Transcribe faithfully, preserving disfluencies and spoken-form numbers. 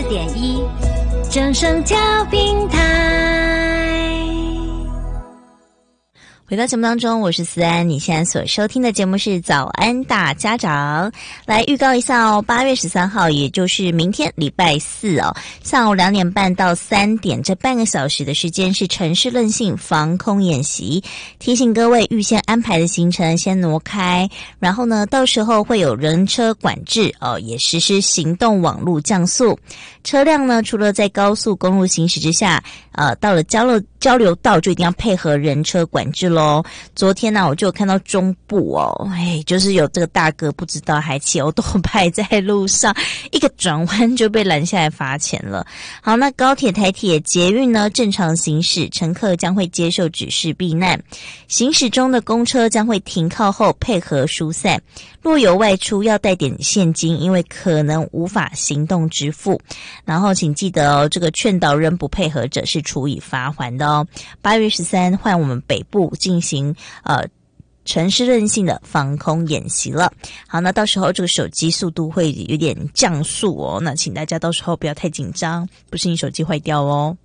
点一，正声调频台。 回到节目当中，我是思安，你现在所收听的节目是早安大家长。来预告一下哦，八月十三号，也就是明天礼拜四哦，下午两点半到三点，这半个小时的时间是城市韧性防空演习。提醒各位预先安排的行程先挪开，然后呢，到时候会有人车管制哦，也实施行动网路降速。车辆呢，除了在高速公路行驶之下，呃，到了交流交流道就一定要配合人车管制咯。昨天呢、啊，我就有看到中部哦，哎，就是有这个大哥不知道还骑欧多拜在路上，一个转弯就被拦下来罚钱了。好，那高铁、台铁、捷运呢正常行驶，乘客将会接受指示避难。行驶中的公车将会停靠后配合疏散。若有外出要带点现金，因为可能无法行动支付。然后请记得哦，这个劝导人不配合者是处以罚锾的哦。八月十三换我们北部进行呃城市韧性的防空演习了。好，那到时候这个手机速度会有点降速哦，那请大家到时候不要太紧张，不是你手机坏掉哦。